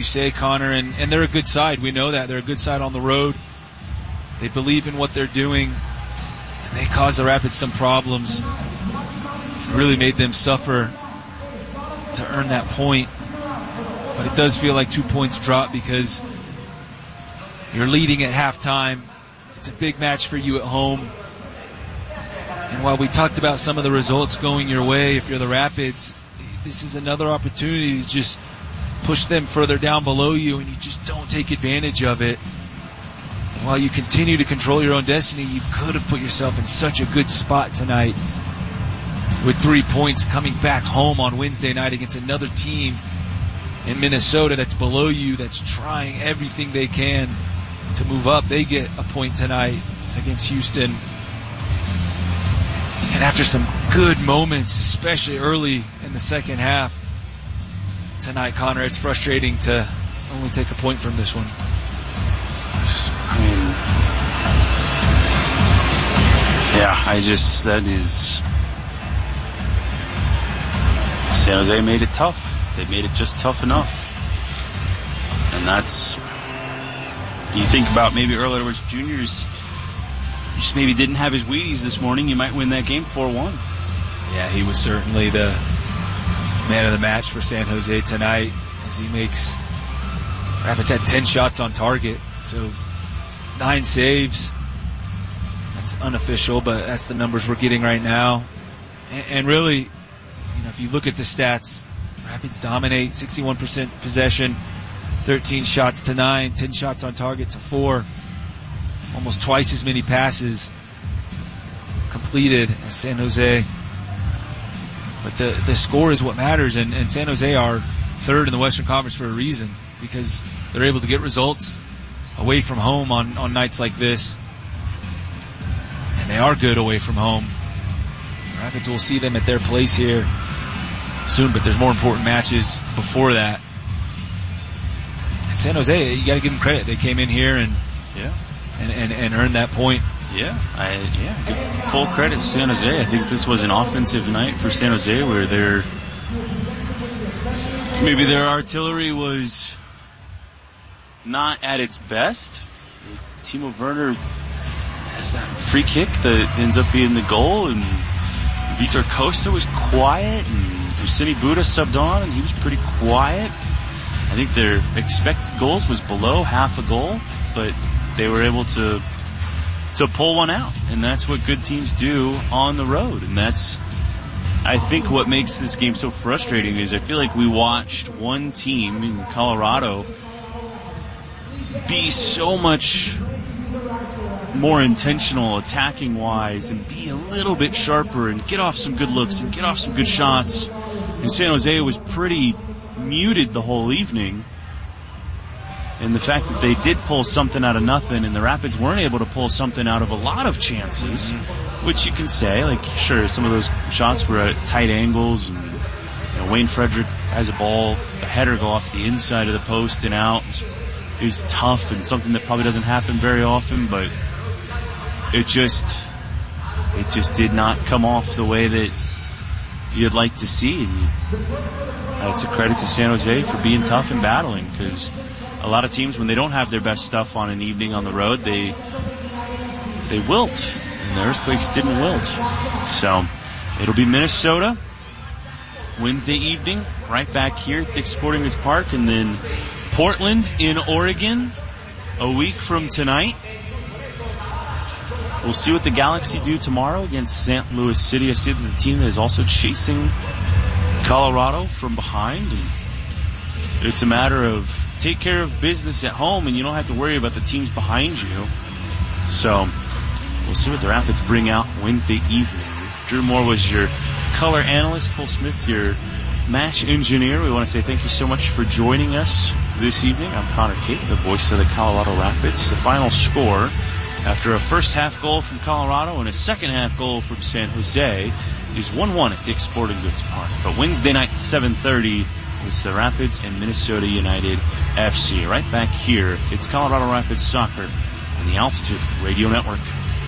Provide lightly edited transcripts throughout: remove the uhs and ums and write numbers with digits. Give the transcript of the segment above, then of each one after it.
say, Connor, and they're a good side. We know that. They're a good side on the road. They believe in what they're doing, and they caused the Rapids some problems. Really made them suffer to earn that point. But it does feel like 2 points drop because you're leading at halftime. It's a big match for you at home. And while we talked about some of the results going your way, if you're the Rapids, this is another opportunity to just push them further down below you, and you just don't take advantage of it. And while you continue to control your own destiny, you could have put yourself in such a good spot tonight with 3 points coming back home on Wednesday night against another team in Minnesota that's below you, that's trying everything they can to move up. They get a point tonight against Houston. And after some good moments, especially early in the second half tonight, Connor, it's frustrating to only take a point from this one. I mean, that is... San Jose made it tough. They made it just tough enough. And that's... You think about maybe Earl Edwards Jr. just maybe didn't have his Wheaties this morning, you might win that game 4-1. Yeah, he was certainly the man of the match for San Jose tonight, as he makes... Rapids had 10 shots on target, so 9 saves. That's unofficial, but that's the numbers we're getting right now. And really, if you look at the stats, Rapids dominate, 61% possession, 13 shots to 9, 10 shots on target to 4. Almost twice as many passes completed as San Jose. But the score is what matters, and San Jose are third in the Western Conference for a reason, because they're able to get results away from home on nights like this. And they are good away from home. Rapids will see them at their place here soon, but there's more important matches before that. And San Jose, you got to give them credit. They came in here and earned that point. Give full credit to San Jose. I think this was an offensive night for San Jose where maybe their artillery was not at its best. Timo Werner has that free kick that ends up being the goal, and Vitor Costa was quiet, and Rusini Buda subbed on, and he was pretty quiet. I think their expected goals was below half a goal, but they were able to pull one out, and that's what good teams do on the road. And that's, I think, what makes this game so frustrating is I feel like we watched one team in Colorado be so much more intentional attacking wise and be a little bit sharper and get off some good looks and get off some good shots. And San Jose was pretty muted the whole evening. And the fact that they did pull something out of nothing and the Rapids weren't able to pull something out of a lot of chances, which you can say, like, sure, some of those shots were at tight angles, and Wayne Frederick has a ball, a header go off the inside of the post and out is tough and something that probably doesn't happen very often, but it just did not come off the way that you'd like to see. And that's a credit to San Jose for being tough and battling, because a lot of teams, when they don't have their best stuff on an evening on the road, they wilt. And the Earthquakes didn't wilt. So it'll be Minnesota Wednesday evening, right back here at Dick's Sporting Goods Park, and then Portland in Oregon a week from tonight. We'll see what the Galaxy do tomorrow against St. Louis City. I see that the team that is also chasing Colorado from behind. And it's a matter of take care of business at home, and you don't have to worry about the teams behind you. So we'll see what the Rapids bring out Wednesday evening. Drew Moore was your color analyst. Cole Smith, your match engineer. We want to say thank you so much for joining us this evening. I'm Connor Cape, the voice of the Colorado Rapids. The final score, after a first half goal from Colorado and a second half goal from San Jose, is 1-1 at Dick's Sporting Goods Park. But Wednesday night, 7:30, it's the Rapids and Minnesota United FC. Right back here, it's Colorado Rapids Soccer on the Altitude Radio Network.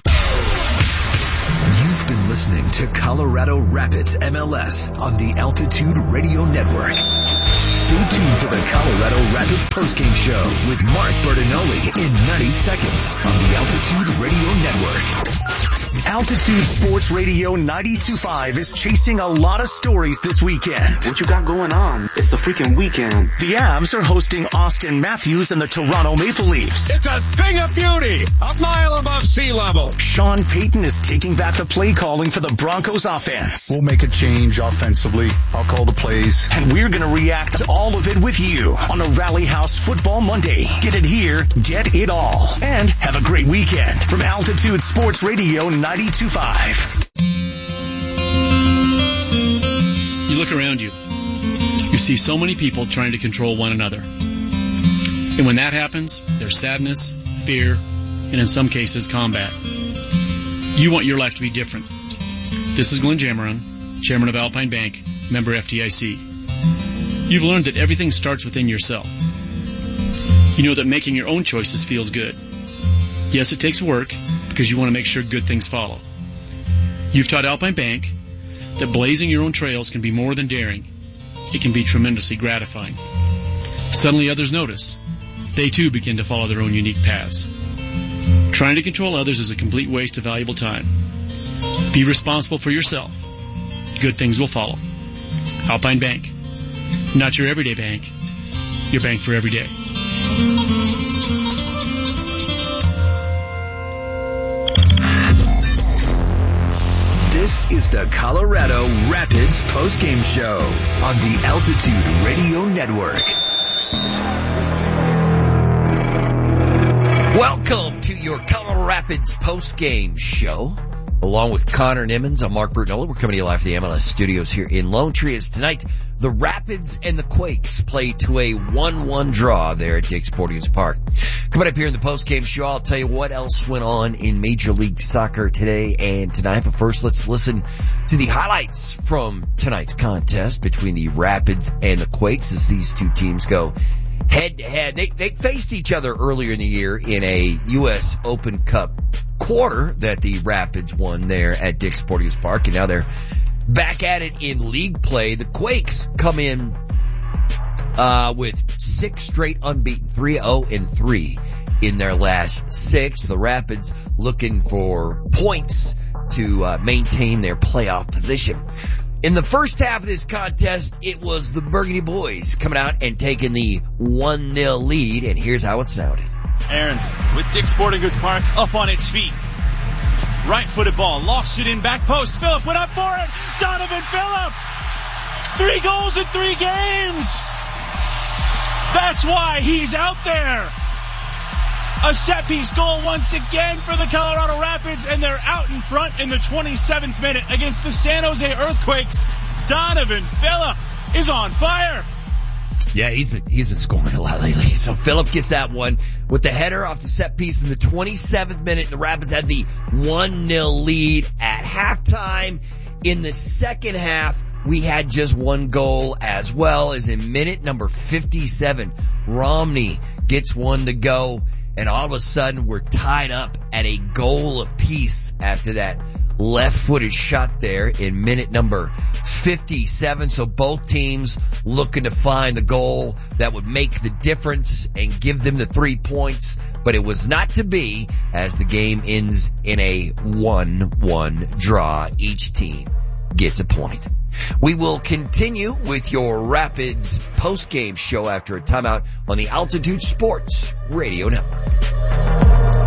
You've been listening to Colorado Rapids MLS on the Altitude Radio Network. Stay tuned for the Colorado Rapids postgame show with Mark Bertinelli in 90 seconds on the Altitude Radio Network. Altitude Sports Radio 92.5 is chasing a lot of stories this weekend. What you got going on? It's the freaking weekend. The Avs are hosting Austin Matthews and the Toronto Maple Leafs. It's a thing of beauty, a mile above sea level. Sean Payton is taking back the play calling for the Broncos offense. We'll make a change offensively. I'll call the plays. And we're going to react to all of it with you on a Rally House Football Monday. Get it here, get it all. And have a great weekend from Altitude Sports Radio 92.5. You look around you. You see so many people trying to control one another. And when that happens, there's sadness, fear, and in some cases, combat. You want your life to be different. This is Glenn Jameron, chairman of Alpine Bank, member FDIC. You've learned that everything starts within yourself. You know that making your own choices feels good. Yes, it takes work because you want to make sure good things follow. You've taught Alpine Bank that blazing your own trails can be more than daring. It can be tremendously gratifying. Suddenly others notice. They too begin to follow their own unique paths. Trying to control others is a complete waste of valuable time. Be responsible for yourself. Good things will follow. Alpine Bank. Not your everyday bank. Your bank for every day. This is the Colorado Rapids postgame show on the Altitude Radio Network. Welcome to your Colorado Rapids postgame show. Along with Connor Nimmons, I'm Mark Bertinelli. We're coming to you live from the MLS studios here in Lone Tree. As tonight, the Rapids and the Quakes play to a 1-1 draw there at Dick's Sporting Goods Park. Coming up here in the postgame show, I'll tell you what else went on in Major League Soccer today and tonight. But first, let's listen to the highlights from tonight's contest between the Rapids and the Quakes as these two teams go head to head. They faced each other earlier in the year in a U.S. Open Cup quarter that the Rapids won there at Dick's Sporting Goods Park, and now they're back at it in league play. The Quakes come in with 6 straight unbeaten, 3-0-3 in their last 6. The Rapids looking for points to maintain their playoff position. In the first half of this contest, it was the Burgundy Boys coming out and taking the 1-0 lead, and here's how it sounded. Aarons with Dick's Sporting Goods Park up on its feet. Right-footed ball, lofts it in back post. Phillip went up for it. Donovan Phillip! 3 goals in 3 games! That's why he's out there. A set-piece goal once again for the Colorado Rapids, and they're out in front in the 27th minute against the San Jose Earthquakes. Donovan Phillip is on fire. Yeah, he's been scoring a lot lately. So Phillip gets that one with the header off the set piece in the 27th minute. The Rapids had the 1-0 lead at halftime. In the second half, we had just 1 goal as well as in minute number 57. Romney gets 1 to go, and all of a sudden we're tied up at a goal apiece after that left-footed shot there in minute number 57. So both teams looking to find the goal that would make the difference and give them the 3 points, but it was not to be as the game ends in a 1-1 draw. Each team gets a point. We will continue with your Rapids post-game show after a timeout on the Altitude Sports Radio Network.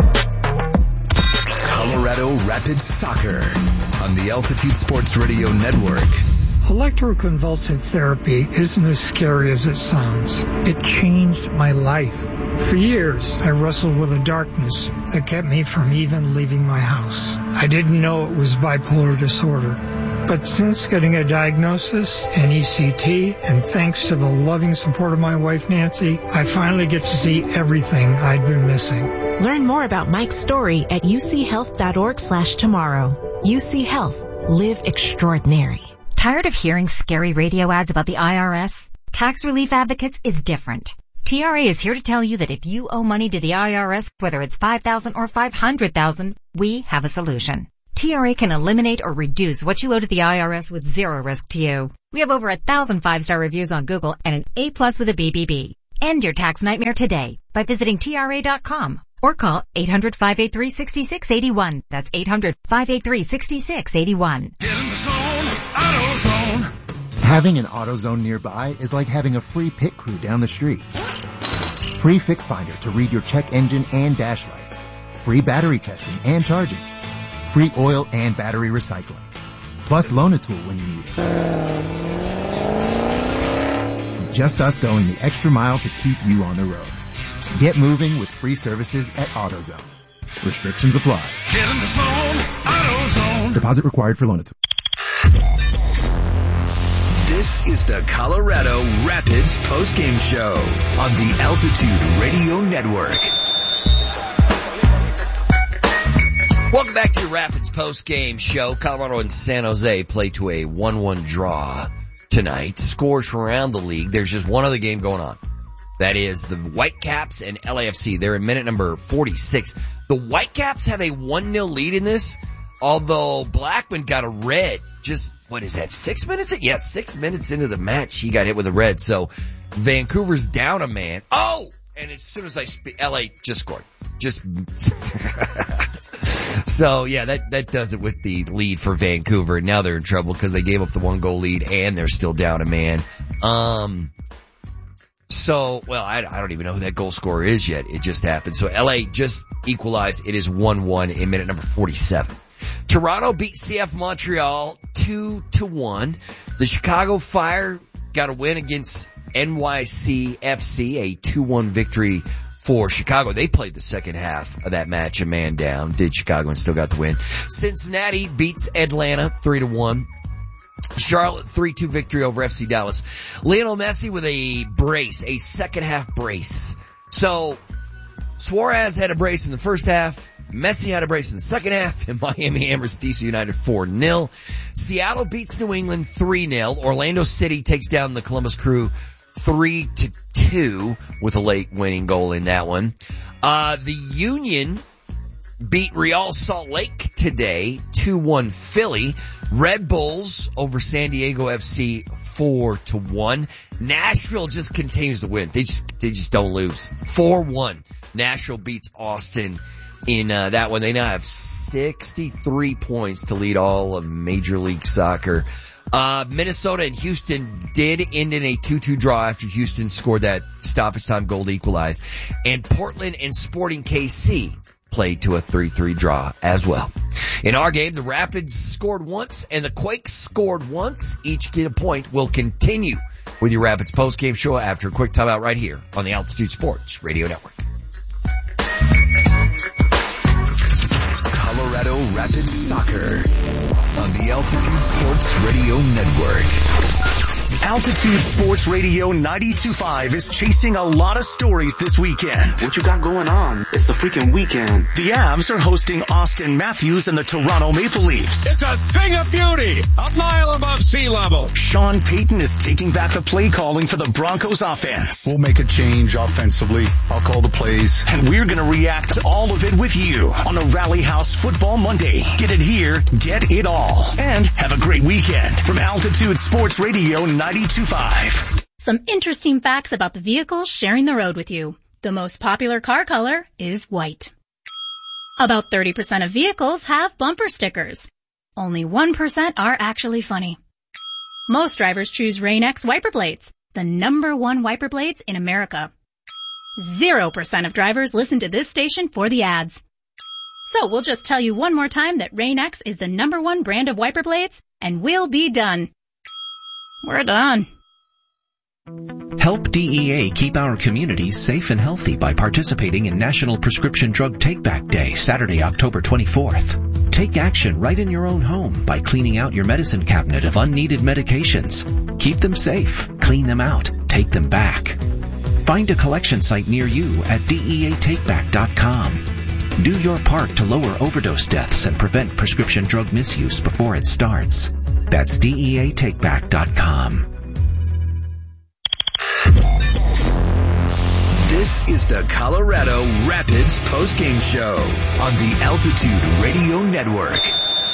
Colorado Rapids Soccer on the Altitude Sports Radio Network. Electroconvulsive therapy isn't as scary as it sounds. It changed my life. For years, I wrestled with a darkness that kept me from even leaving my house. I didn't know it was bipolar disorder. But since getting a diagnosis, an ECT, and thanks to the loving support of my wife Nancy, I finally get to see everything I'd been missing. Learn more about Mike's story at uchealth.org/tomorrow. UC Health. Live extraordinary. Tired of hearing scary radio ads about the IRS? Tax Relief Advocates is different. TRA is here to tell you that if you owe money to the IRS, whether it's $5,000 or $500,000, we have a solution. TRA can eliminate or reduce what you owe to the IRS with zero risk to you. We have over 1,000 5-star reviews on Google and an A+ with a BBB. End your tax nightmare today by visiting TRA.com or call 800-583-6681. That's 800-583-6681. Get in the zone, AutoZone. Having an AutoZone nearby is like having a free pit crew down the street. Free Fix Finder to read your check engine and dash lights. Free battery testing and charging. Free oil and battery recycling. Plus Loan-A-Tool when you need it. Just us going the extra mile to keep you on the road. Get moving with free services at AutoZone. Restrictions apply. Get in the zone, AutoZone. Deposit required for Loan-A-Tool. This is the Colorado Rapids postgame show on the Altitude Radio Network. Welcome back to your Rapids postgame show. Colorado and San Jose play to a 1-1 draw tonight. Scores from around the league. There's just one other game going on. That is the Whitecaps and LAFC. They're in minute number 46. The Whitecaps have a 1-0 lead in this, although Blackman got a red. Just, what is that, 6 minutes? Yeah, 6 minutes into the match, he got hit with a red. So Vancouver's down a man. Oh! And as soon as I speak, LA just scored. So yeah, that does it with the lead for Vancouver. Now they're in trouble because they gave up the 1-goal lead and they're still down a man. So, well, I don't even know who that goal scorer is yet. It just happened. So LA just equalized. It is 1-1 in minute number 47. Toronto beat CF Montreal 2-1. The Chicago Fire got a win against NYCFC, a 2-1 victory for Chicago. They played the second half of that match a man down, did Chicago, and still got the win. Cincinnati beats Atlanta 3-1. Charlotte 3-2 victory over FC Dallas. Lionel Messi with a brace, a second half brace. So Suarez had a brace in the first half. Messi had a brace in the second half, and Miami hammers DC United 4-0. Seattle beats New England 3-0. Orlando City takes down the Columbus Crew 3-2 with a late winning goal in that one. The Union beat Real Salt Lake today 2-1 Philly. Red Bulls over San Diego FC 4-1. Nashville just continues to win. They just don't lose. 4-1. Nashville beats Austin in that one. They now have 63 points to lead all of Major League Soccer. Minnesota and Houston did end in a 2-2 draw after Houston scored that stoppage time goal to equalize. And Portland and Sporting KC played to a 3-3 draw as well. In our game, the Rapids scored once and the Quakes scored once. Each get a point. We'll continue with your Rapids postgame show after a quick timeout right here on the Altitude Sports Radio Network. Colorado Rapids Soccer on the Altitude Sports Radio Network. Altitude Sports Radio 92.5 is chasing a lot of stories this weekend. What you got going on? It's the freaking weekend. The Avs are hosting Austin Matthews and the Toronto Maple Leafs. It's a thing of beauty, a mile above sea level. Sean Payton is taking back the play calling for the Broncos offense. We'll make a change offensively. I'll call the plays. And we're going to react to all of it with you on a Rally House Football Monday. Get it here, get it all. And have a great weekend from Altitude Sports Radio 92.5. Some interesting facts about the vehicles sharing the road with you. The most popular car color is white. About 30% of vehicles have bumper stickers. Only 1% are actually funny. Most drivers choose Rain-X wiper blades, the #1 wiper blades in America. 0% of drivers listen to this station for the ads. So we'll just tell you one more time that Rain-X is the #1 brand of wiper blades, and we'll be done. We're done. Help DEA keep our communities safe and healthy by participating in National Prescription Drug Take-Back Day, Saturday, October 24th. Take action right in your own home by cleaning out your medicine cabinet of unneeded medications. Keep them safe, clean them out, take them back. Find a collection site near you at DEATakeback.com. Do your part to lower overdose deaths and prevent prescription drug misuse before it starts. That's DEATakeback.com. This is the Colorado Rapids postgame show on the Altitude Radio Network.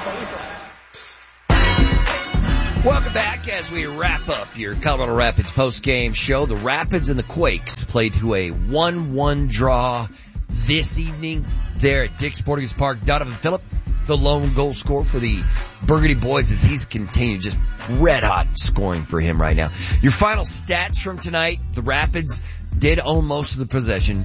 Welcome back as we wrap up your Colorado Rapids post-game show. The Rapids and the Quakes played to a 1-1 draw this evening there at Dick's Sporting Goods Park. Donovan Phillip, the lone goal scorer for the Burgundy Boys, as he's continued just red hot scoring for him right now. Your final stats from tonight: the Rapids did own most of the possession,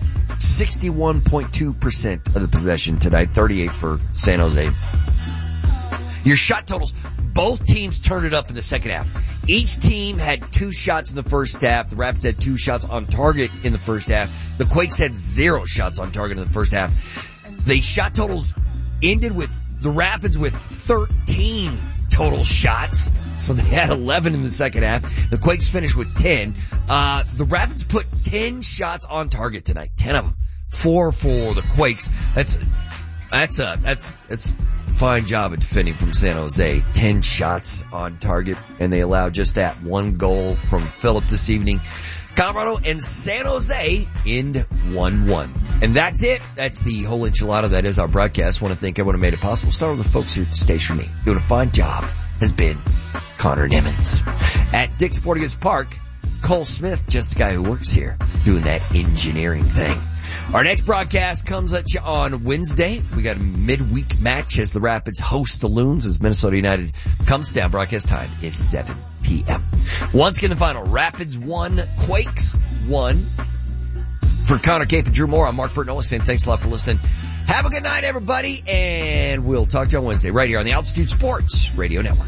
61.2% of the possession tonight, 38 for San Jose. Your shot totals: both teams turned it up in the second half. Each team had 2 shots in the first half. The Rapids had 2 shots on target in the first half. The Quakes had 0 shots on target in the first half. The shot totals ended with the Rapids with 13 total shots. So they had 11 in the second half. The Quakes finished with 10. The Rapids put 10 shots on target tonight. 10 of them. 4 for the Quakes. That's a fine job of defending from San Jose. 10 shots on target, and they allowed just that 1 goal from Phillip this evening. Colorado and San Jose end 1-1. And that's it. That's the whole enchilada. That is our broadcast. I want to thank everyone who made it possible. Start with the folks here at the station. Me doing a fine job has been Connor Nimmons. At Dick's Sporting Goods Park, Cole Smith, just the guy who works here, doing that engineering thing. Our next broadcast comes at you on Wednesday. We got a midweek match as the Rapids host the Loons as Minnesota United comes down. Broadcast time is 7 p.m. Once again, the final: Rapids 1, Quakes 1. For Connor Cape and Drew Moore, I'm Mark Bertinola saying thanks a lot for listening. Have a good night, everybody, and we'll talk to you on Wednesday right here on the Altitude Sports Radio Network.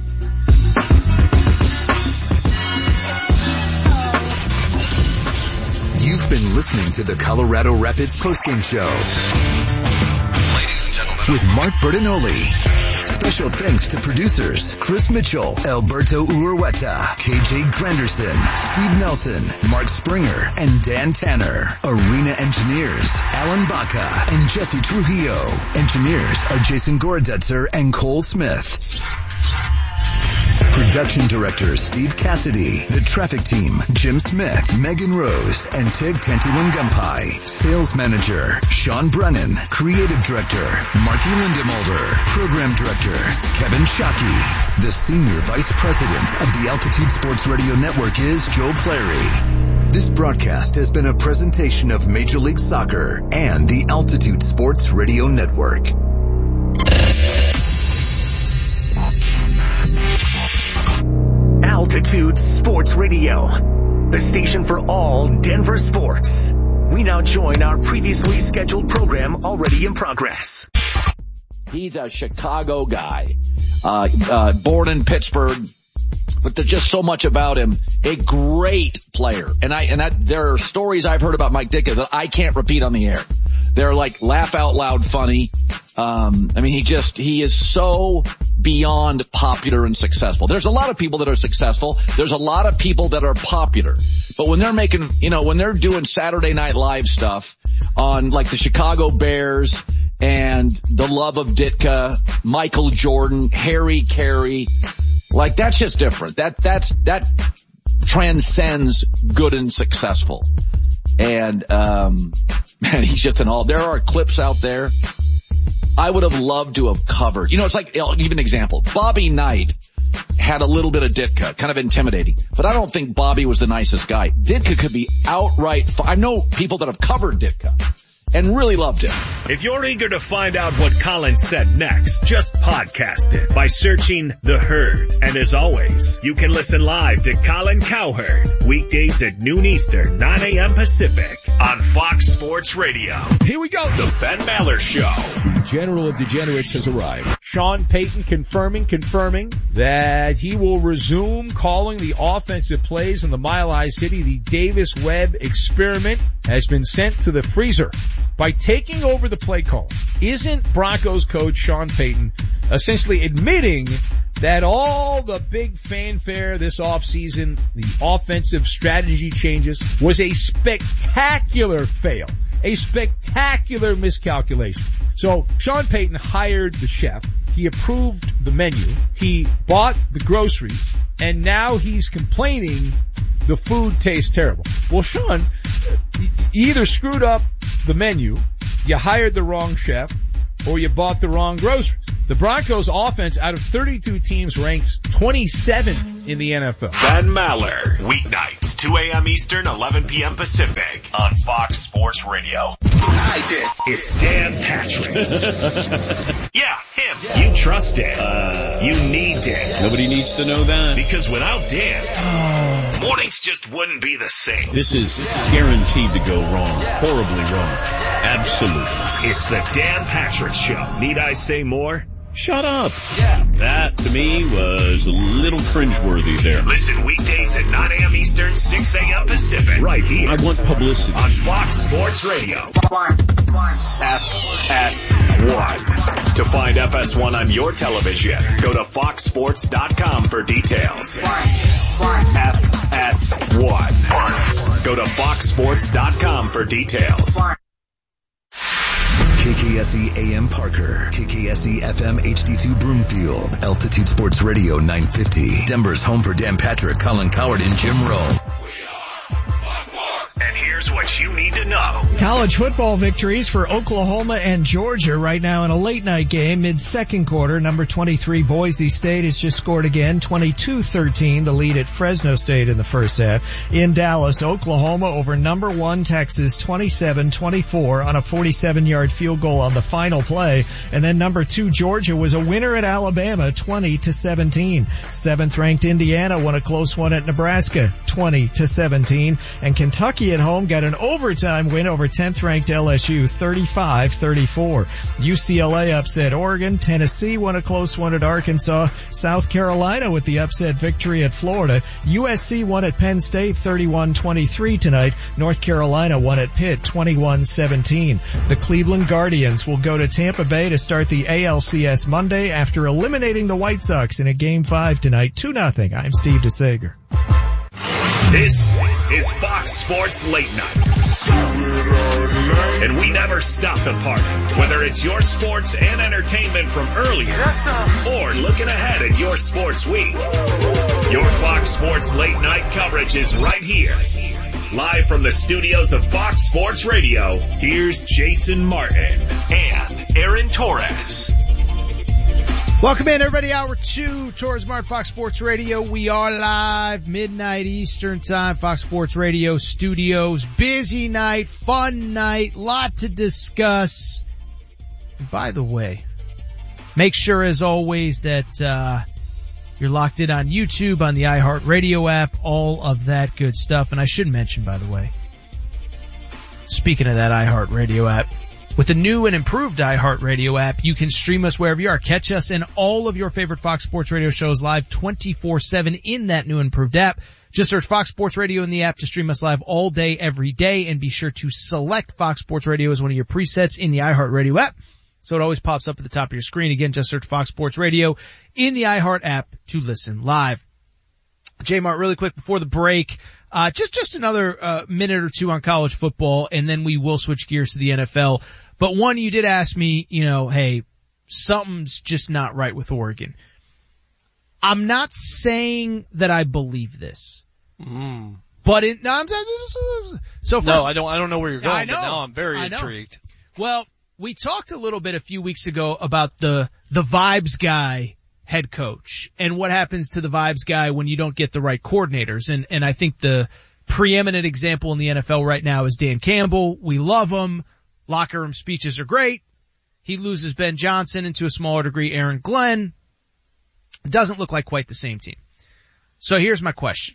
You've been listening to the Colorado Rapids postgame show. Ladies and gentlemen, with Mark Bertinoli. Special thanks to producers Chris Mitchell, Alberto Urueta, KJ Granderson, Steve Nelson, Mark Springer, and Dan Tanner. Arena engineers Alan Baca and Jesse Trujillo. Engineers are Jason Gorodetzer and Cole Smith. Production director Steve Cassidy. The traffic team Jim Smith, Megan Rose, and Tig Tantiwangampai. Sales manager Sean Brennan. Creative director Marky Lindemulder. Program director Kevin Shockey. The senior vice president of the Altitude Sports Radio Network is Joe Clary. This broadcast has been a presentation of Major League Soccer and the Altitude Sports Radio Network. Altitude Sports Radio, the station for all Denver sports. We now join our previously scheduled program already in progress. He's a Chicago guy, born in Pittsburgh, but there's just so much about him. A great player. And there are stories I've heard about Mike Ditka that I can't repeat on the air. They're like laugh out loud funny. He is so beyond popular and successful. There's a lot of people that are successful. There's a lot of people that are popular. But when they're making, when they're doing Saturday Night Live stuff on like the Chicago Bears and the love of Ditka, Michael Jordan, Harry Carey, like that's just different. That transcends good and successful. And, man, he's just there are clips out there I would have loved to have covered. It's like, I'll give an example. Bobby Knight had a little bit of Ditka, kind of intimidating, but I don't think Bobby was the nicest guy. Ditka could be outright, I know people that have covered Ditka and really loved him. If you're eager to find out what Colin said next, just podcast it by searching The Herd. And as always, you can listen live to Colin Cowherd weekdays at noon Eastern, 9 a.m. Pacific on Fox Sports Radio. Here we go. The Ben Maller Show. The General of Degenerates has arrived. Sean Payton confirming that he will resume calling the offensive plays in the Mile High City. The Davis Webb experiment has been sent to the freezer. By taking over the play call, isn't Broncos coach Sean Payton essentially admitting that all the big fanfare this offseason, the offensive strategy changes, was a spectacular fail, a spectacular miscalculation? So Sean Payton hired the chef, he approved the menu, he bought the groceries, and now he's complaining the food tastes terrible. Well, Sean, you either screwed up the menu, you hired the wrong chef, or you bought the wrong groceries. The Broncos offense out of 32 teams ranks 27th in the NFL. Ben Maller, weeknights, 2 a.m. Eastern, 11 p.m. Pacific on Fox Sports Radio. I did. It's Dan Patrick. Yeah, him. Yeah. You trust Dan. You need Dan. Nobody needs to know that. Because without Dan, mornings just wouldn't be the same. This is guaranteed to go wrong. Horribly wrong. Absolutely. It's the Dan Patrick Show. Need I say more? Shut up. Yeah. That, to me, was a little cringeworthy there. Listen weekdays at 9 a.m. Eastern, 6 a.m. Pacific. Right here. I want publicity. On Fox Sports Radio. FS1. To find FS1 on your television, go to foxsports.com for details. FS1. Go to foxsports.com for details. KKSE AM Parker, KKSE FM HD2 Broomfield, Altitude Sports Radio 950, Denver's home for Dan Patrick, Colin Cowherd, and Jim Rowe. And here's what you need to know. College football victories for Oklahoma and Georgia right now in a late night game, mid-second quarter. Number 23 Boise State has just scored again, 22-13, the lead at Fresno State in the first half. In Dallas, Oklahoma over number 1 Texas, 27-24 on a 47-yard field goal on the final play. And then number 2 Georgia was a winner at Alabama, 20-17. 7th ranked Indiana won a close one at Nebraska, 20-17. And Kentucky at home got an overtime win over 10th ranked LSU, 35-34. UCLA upset Oregon. Tennessee won a close one at Arkansas. South Carolina with the upset victory at Florida. USC won at Penn State 31-23 tonight. North Carolina won at Pitt 21-17. The Cleveland Guardians will go to Tampa Bay to start the ALCS Monday after eliminating the White Sox in a Game 5 tonight, 2-0. I'm Steve DeSager. This is Fox Sports Late Night. And we never stop the party. Whether it's your sports and entertainment from earlier or looking ahead at your sports week, your Fox Sports Late Night coverage is right here. Live from the studios of Fox Sports Radio, here's Jason Martin and Aaron Torres. Welcome in, everybody. Hour 2, Torres Martin, Fox Sports Radio. We are live, midnight Eastern time, Fox Sports Radio studios. Busy night, fun night, lot to discuss. And by the way, make sure as always that you're locked in on YouTube, on the iHeartRadio app, all of that good stuff. And I should mention, by the way, speaking of that iHeartRadio app, with the new and improved iHeartRadio app, you can stream us wherever you are. Catch us in all of your favorite Fox Sports Radio shows live 24/7 in that new and improved app. Just search Fox Sports Radio in the app to stream us live all day, every day, and be sure to select Fox Sports Radio as one of your presets in the iHeartRadio app, so it always pops up at the top of your screen. Again, just search Fox Sports Radio in the iHeart app to listen live. J-Mart, really quick before the break, just another minute or two on college football, and then we will switch gears to the NFL. But one, you did ask me, hey, something's just not right with Oregon. I'm not saying that I believe this. But I don't know where you're going, but now I'm very intrigued. Well, we talked a little bit a few weeks ago about the Vibes guy head coach and what happens to the Vibes guy when you don't get the right coordinators. And I think the preeminent example in the NFL right now is Dan Campbell. We love him. Locker room speeches are great. He loses Ben Johnson, and to a smaller degree, Aaron Glenn. It doesn't look like quite the same team. So here's my question.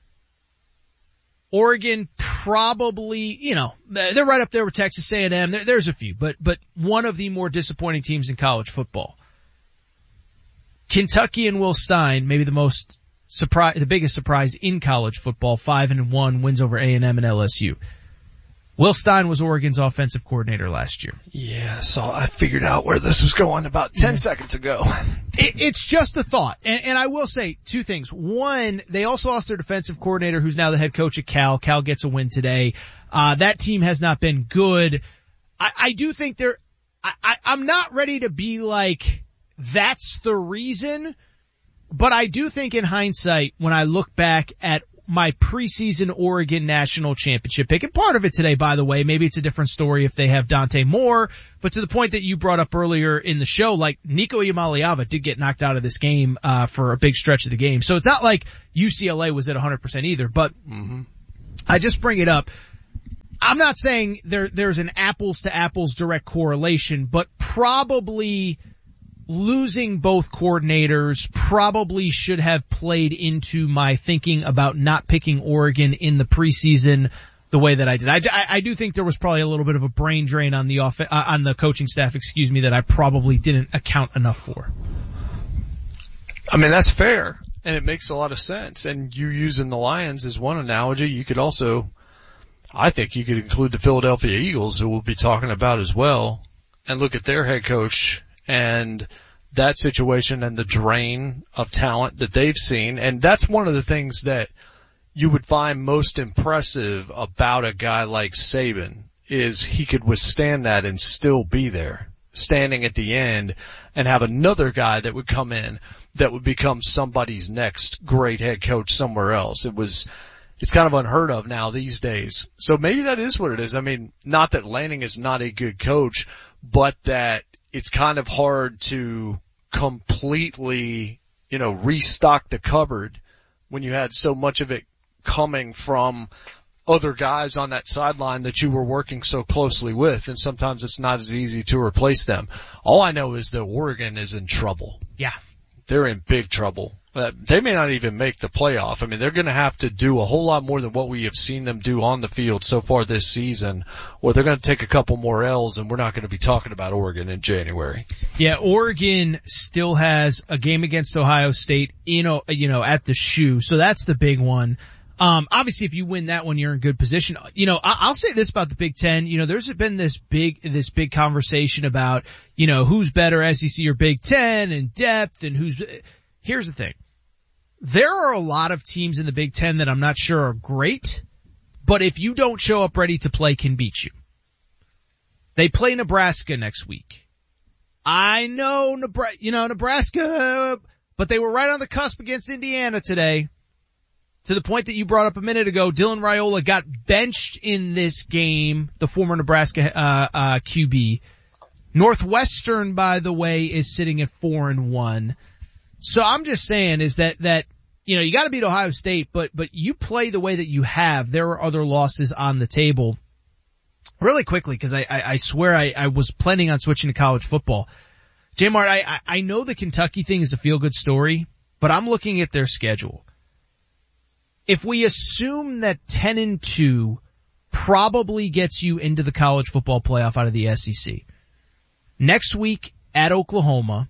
Oregon probably, they're right up there with Texas A&M. There's a few, but one of the more disappointing teams in college football. Kentucky and Will Stein, maybe the biggest surprise in college football, 5-1 wins over A&M and LSU. Will Stein was Oregon's offensive coordinator last year. Yeah, so I figured out where this was going about 10 seconds ago. It's just a thought. And I will say two things. One, they also lost their defensive coordinator who's now the head coach at Cal. Cal gets a win today. That team has not been good. I do think I'm not ready to be like, that's the reason. But I do think in hindsight, when I look back at my preseason Oregon national championship pick. And part of it today, by the way, maybe it's a different story if they have Dante Moore, but to the point that you brought up earlier in the show, like Nico Iamaleava did get knocked out of this game, for a big stretch of the game. So it's not like UCLA was at 100% either, but I just bring it up. I'm not saying there's an apples to apples direct correlation, but probably losing both coordinators probably should have played into my thinking about not picking Oregon in the preseason the way that I did. I do think there was probably a little bit of a brain drain on the coaching staff, that I probably didn't account enough for. I mean, that's fair, and it makes a lot of sense. And you using the Lions as one analogy, you could also, I think you could include the Philadelphia Eagles, who we'll be talking about as well, and look at their head coach and that situation and the drain of talent that they've seen. And that's one of the things that you would find most impressive about a guy like Saban, is he could withstand that and still be there, standing at the end, and have another guy that would come in that would become somebody's next great head coach somewhere else. It's kind of unheard of now these days. So maybe that is what it is. I mean, not that Lanning is not a good coach, but that it's kind of hard to completely, restock the cupboard when you had so much of it coming from other guys on that sideline that you were working so closely with, and sometimes it's not as easy to replace them. All I know is that Oregon is in trouble. Yeah. They're in big trouble. They may not even make the playoff. I mean, they're going to have to do a whole lot more than what we have seen them do on the field so far this season, or they're going to take a couple more L's, and we're not going to be talking about Oregon in January. Yeah, Oregon still has a game against Ohio State, at the shoe, so that's the big one. Obviously, if you win that one, you're in good position. I'll say this about the Big Ten. There's been this big conversation about, who's better, SEC or Big Ten, and depth, and here's the thing. There are a lot of teams in the Big Ten that I'm not sure are great, but if you don't show up ready to play, can beat you. They play Nebraska next week. I know Nebraska, but they were right on the cusp against Indiana today. To the point that you brought up a minute ago, Dylan Raiola got benched in this game, the former Nebraska QB. Northwestern, by the way, is sitting at 4-1. So I'm just saying is that you got to beat Ohio State, but you play the way that you have. There are other losses on the table. Really quickly, because I swear I was planning on switching to college football. J-Mart, I know the Kentucky thing is a feel-good story, but I'm looking at their schedule. If we assume that 10-2 probably gets you into the college football playoff out of the SEC, next week at Oklahoma,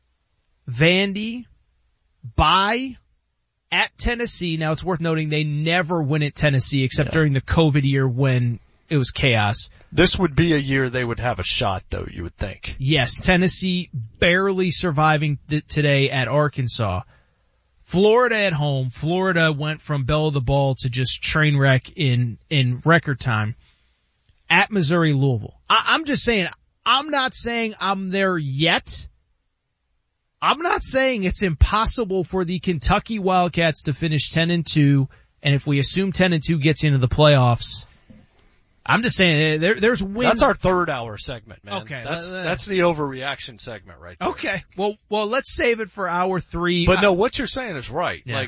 Vandy, bye at Tennessee. Now it's worth noting they never win at Tennessee except during the COVID year when it was chaos. This would be a year they would have a shot, though, you would think. Yes, Tennessee barely surviving today at Arkansas. Florida at home. Florida went from bell of the ball to just train wreck in record time. At Missouri, Louisville. I'm just saying, I'm not saying I'm there yet. I'm not saying it's impossible for the Kentucky Wildcats to finish 10-2, and if we assume 10-2 gets into the playoffs, I'm just saying there's wins. That's our third hour segment, man. Okay. That's the overreaction segment right there. Okay. Well, let's save it for hour 3. But no, what you're saying is right. Yeah.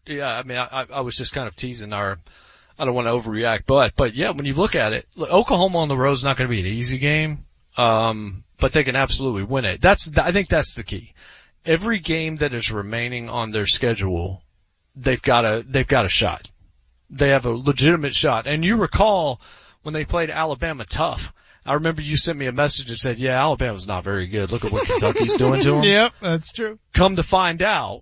I was just kind of teasing I don't want to overreact, but yeah, when you look at it, Oklahoma on the road is not going to be an easy game. But they can absolutely win it. I think that's the key. Every game that is remaining on their schedule, they've got a shot. They have a legitimate shot. And you recall when they played Alabama tough, I remember you sent me a message and said, yeah, Alabama's not very good. Look at what Kentucky's doing to them. Yep, that's true. Come to find out,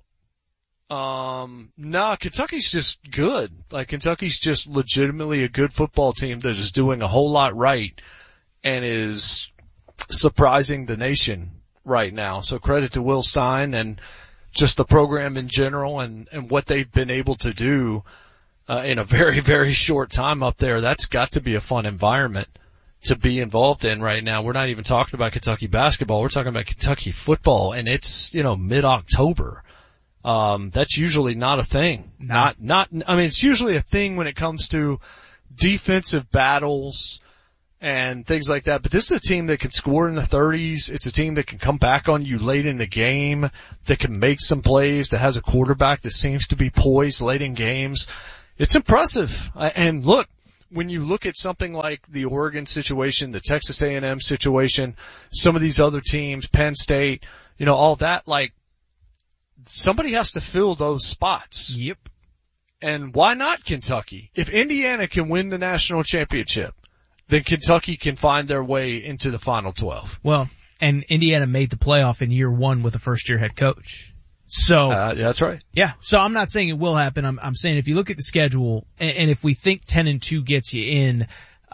Kentucky's just good. Like, Kentucky's just legitimately a good football team that is doing a whole lot right and is surprising the nation right now. So credit to Will Stein and just the program in general and what they've been able to do in a very, very short time up there. That's got to be a fun environment to be involved in right now. We're not even talking about Kentucky basketball. We're talking about Kentucky football, and it's, mid-October. That's usually not a thing. I mean, it's usually a thing when it comes to defensive battles and things like that. But this is a team that can score in the 30s. It's a team that can come back on you late in the game, that can make some plays, that has a quarterback that seems to be poised late in games. It's impressive. And look, when you look at something like the Oregon situation, the Texas A&M situation, some of these other teams, Penn State, all that, like, somebody has to fill those spots. Yep. And why not Kentucky? If Indiana can win the national championship, then Kentucky can find their way into the Final 12. Well, and Indiana made the playoff in year one with a first-year head coach. So yeah, that's right. Yeah. So I'm not saying it will happen. I'm saying if you look at the schedule, and if we think 10-2 gets you in,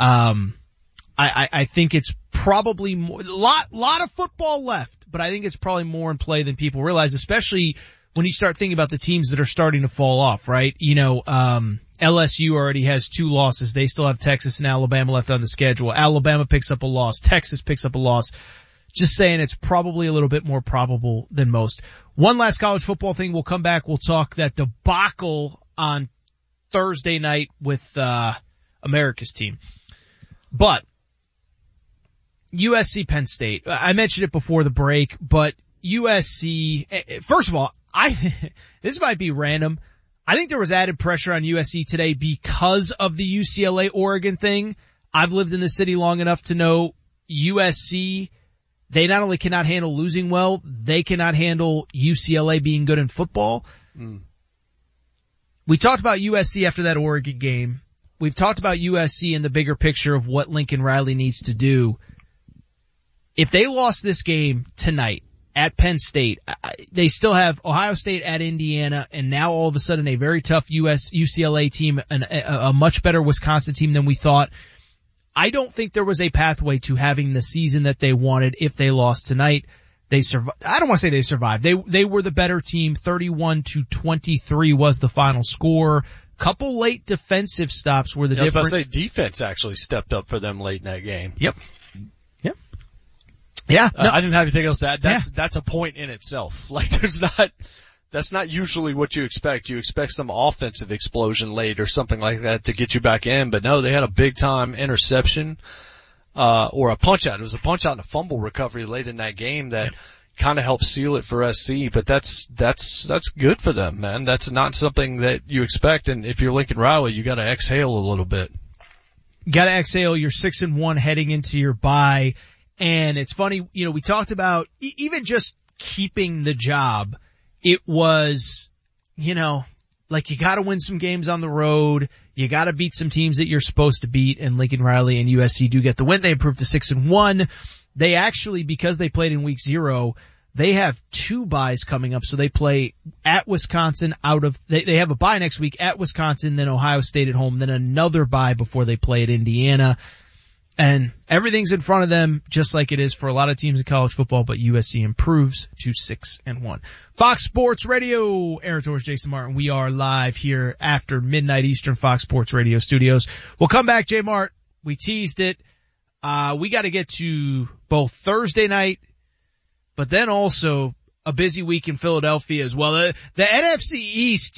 I think it's probably more, lot of football left, but I think it's probably more in play than people realize, especially when you start thinking about the teams that are starting to fall off, right? LSU already has 2 losses. They still have Texas and Alabama left on the schedule. Alabama picks up a loss. Texas picks up a loss. Just saying it's probably a little bit more probable than most. One last college football thing. We'll come back. We'll talk that debacle on Thursday night with America's team. But USC Penn State. I mentioned it before the break, but USC, first of all, this might be random. I think there was added pressure on USC today because of the UCLA Oregon thing. I've lived in the city long enough to know USC, they not only cannot handle losing well, they cannot handle UCLA being good in football. We talked about USC after that Oregon game. We've talked about USC in the bigger picture of what Lincoln Riley needs to do. If they lost this game tonight at Penn State, they still have Ohio State at Indiana, and now all of a sudden a very tough UCLA team, and a much better Wisconsin team than we thought. I don't think there was a pathway to having the season that they wanted if they lost tonight. They survived. I don't want to say they survived. They were the better team. 31-23 was the final score. Couple late defensive stops were the difference. I was about to say defense actually stepped up for them late in that game. Yep. Yeah. No. I didn't have anything else to add. That's a point in itself. Like that's not usually what you expect. You expect some offensive explosion late or something like that to get you back in, but no, they had a big time interception, or a punch out. It was a punch out and a fumble recovery late in that game that kind of helped seal it for SC, but that's good for them, man. That's not something that you expect, and if you're Lincoln Riley, you gotta exhale a little bit. Gotta exhale. You're 6-1 heading into your bye. And it's funny, we talked about even just keeping the job. It was, like you gotta win some games on the road. You gotta beat some teams that you're supposed to beat, and Lincoln Riley and USC do get the win. They improved to 6-1. They actually, because they played in week 0, they have 2 byes coming up. So they play at Wisconsin they have a bye next week at Wisconsin, then Ohio State at home, then another bye before they play at Indiana. And everything's in front of them, just like it is for a lot of teams in college football, but USC improves to 6-1. Fox Sports Radio, Aaron Torres, Jason Martin. We are live here after midnight Eastern, Fox Sports Radio studios. We'll come back, J Mart. We teased it. We got to get to both Thursday night, but then also a busy week in Philadelphia as well. The NFC East,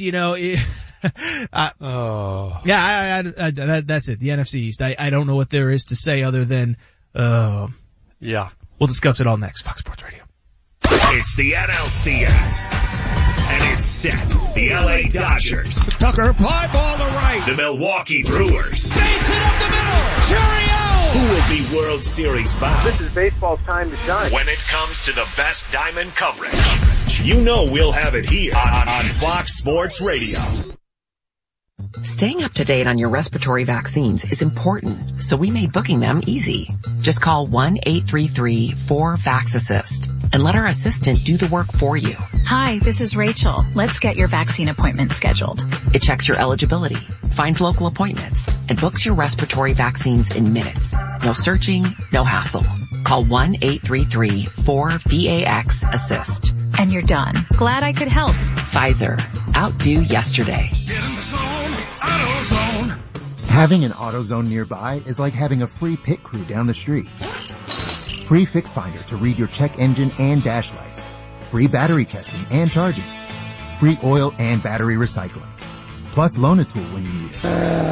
that's it. The NFC East. I don't know what there is to say other than, we'll discuss it all next. Fox Sports Radio. It's the NLCS. And it's set. The LA Dodgers. Tucker, fly ball to right. The Milwaukee Brewers. Base it up the middle. Cheerio! Who will be World Series bound? This is baseball's time to shine. When it comes to the best diamond coverage, we'll have it here on Fox Sports Radio. Staying up to date on your respiratory vaccines is important, so we made booking them easy. Just call 1-833-4-VAX-ASSIST and let our assistant do the work for you. Hi, this is Rachel. Let's get your vaccine appointment scheduled. It checks your eligibility, finds local appointments, and books your respiratory vaccines in minutes. No searching, no hassle. Call 1-833-4-VAX-ASSIST. And you're done. Glad I could help. Pfizer. Outdo yesterday. Get in the zone, AutoZone. Having an AutoZone nearby is like having a free pit crew down the street. Free Fix Finder to read your check engine and dash lights. Free battery testing and charging. free oil and battery recycling. Plus Loan-A-Tool when you need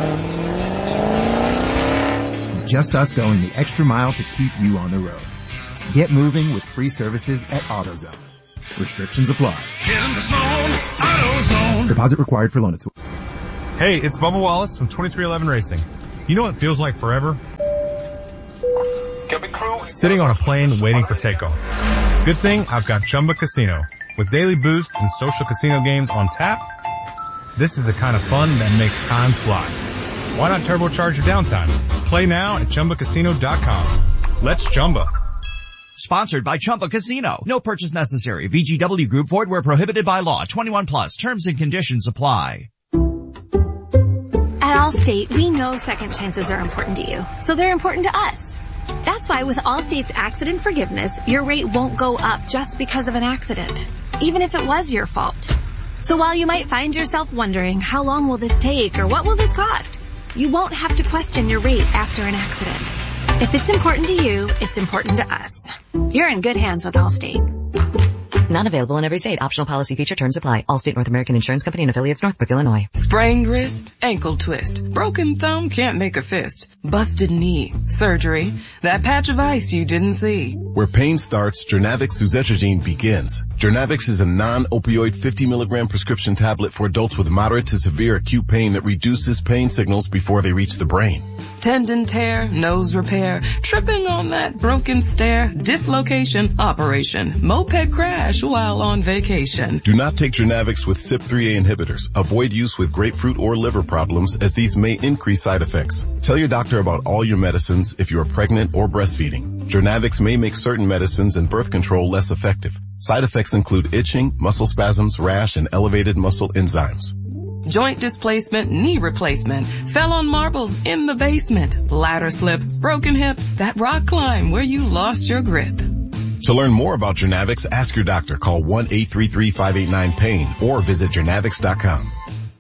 it. Just us going the extra mile to keep you on the road. Get moving with free services at AutoZone. Restrictions apply. Get in the zone, AutoZone. Deposit required for Loan-A-Tool. Hey, it's Bubba Wallace from 2311 Racing. You know what it feels like forever? Sitting on a plane waiting for takeoff. Good thing I've got Chumba Casino. With daily boosts and social casino games on tap, this is the kind of fun that makes time fly. Why not turbocharge your downtime? Play now at ChumbaCasino.com. Let's Chumba. Sponsored by Chumba Casino. No purchase necessary. VGW Group. Void where prohibited by law. 21 plus. Terms and conditions apply. At Allstate, we know second chances are important to you, so they're important to us. That's why with Allstate's accident forgiveness, your rate won't go up just because of an accident, even if it was your fault. So while you might find yourself wondering, how long will this take or what will this cost? You won't have to question your rate after an accident. If it's important to you, it's important to us. You're in good hands with Allstate. Not available in every state. Optional policy feature terms apply. Allstate North American Insurance Company and affiliates, Northbrook, Illinois. Sprained wrist, ankle twist, broken thumb, can't make a fist, busted knee, surgery, that patch of ice you didn't see. Where pain starts, Jernavix suzetrigine begins. Jernavix is a non-opioid 50 milligram prescription tablet for adults with moderate to severe acute pain that reduces pain signals before they reach the brain. Tendon tear, nose repair, tripping on that broken stair, dislocation, operation, moped crash while on vacation. Do not take Jernavix with CYP3A inhibitors. Avoid use with grapefruit or liver problems as these may increase side effects. Tell your doctor about all your medicines if you are pregnant or breastfeeding. Jernavix may make certain medicines and birth control less effective. Side effects include itching, muscle spasms, rash, and elevated muscle enzymes. Joint displacement, knee replacement, fell on marbles in the basement, ladder slip, broken hip, that rock climb where you lost your grip. To learn more about Jernavix, ask your doctor. Call 1-833-589-PAIN or visit Jernavix.com.